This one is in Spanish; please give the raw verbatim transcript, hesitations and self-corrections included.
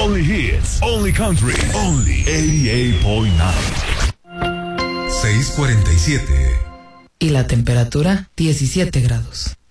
Only hits, only country, only ochenta y ocho punto nueve. seis cuarenta y siete. Y la temperatura, diecisiete grados.